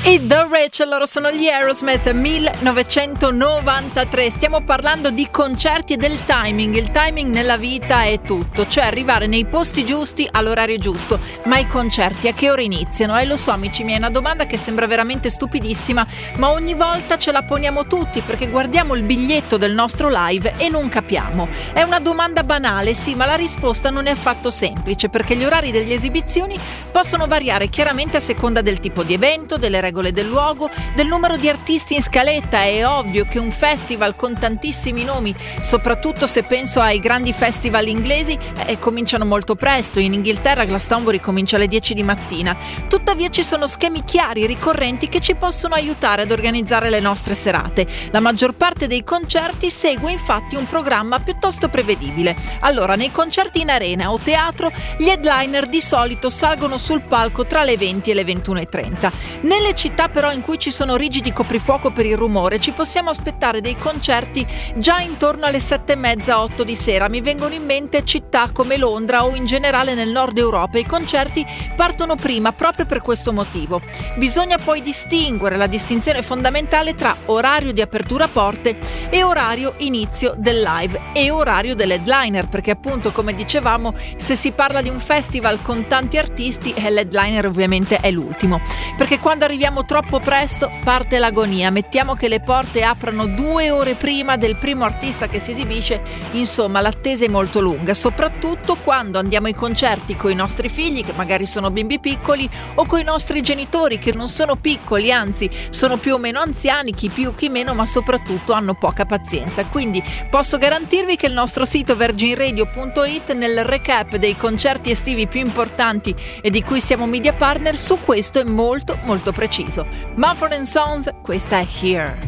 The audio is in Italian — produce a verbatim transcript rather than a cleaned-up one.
I The Rich, loro sono gli Aerosmith, millenovecentonovantatré. Stiamo parlando di concerti e del timing. Il timing nella vita è tutto, cioè arrivare nei posti giusti all'orario giusto. Ma i concerti a che ora iniziano? E eh, lo so, amici miei, è una domanda che sembra veramente stupidissima, ma ogni volta ce la poniamo tutti perché guardiamo il biglietto del nostro live e non capiamo. È una domanda banale, sì, ma la risposta non è affatto semplice, perché gli orari delle esibizioni possono variare chiaramente a seconda del tipo di evento, delle regole del luogo, del numero di artisti in scaletta. È ovvio che un festival con tantissimi nomi, soprattutto se penso ai grandi festival inglesi, eh, cominciano molto presto. In Inghilterra Glastonbury comincia alle dieci di mattina. Tuttavia ci sono schemi chiari e ricorrenti che ci possono aiutare ad organizzare le nostre serate. La maggior parte dei concerti segue infatti un programma piuttosto prevedibile. Allora, nei concerti in arena o teatro, gli headliner di solito salgono sul palco tra le venti e le ventuno e trenta. Nelle città però in cui ci sono rigidi coprifuoco per il rumore ci possiamo aspettare dei concerti già intorno alle sette e mezza, otto di sera. Mi vengono in mente città come Londra o in generale nel nord Europa. I concerti partono prima proprio per questo motivo. Bisogna poi distinguere la distinzione fondamentale tra orario di apertura porte e orario inizio del live e orario dell'headliner, perché appunto, come dicevamo, se si parla di un festival con tanti artisti, l'headliner ovviamente è l'ultimo, perché quando arriviamo troppo presto parte l'agonia. Mettiamo che le porte aprano due ore prima del primo artista che si esibisce, insomma l'attesa è molto lunga, soprattutto quando andiamo ai concerti con i nostri figli, che magari sono bimbi piccoli, o con i nostri genitori che non sono piccoli, anzi sono più o meno anziani, chi più chi meno, ma soprattutto hanno poca pazienza. Quindi posso garantirvi che il nostro sito virgin radio punto it, nel recap dei concerti estivi più importanti e di cui siamo media partner, su questo è molto molto preciso. Mumford and Sons, questa è Here.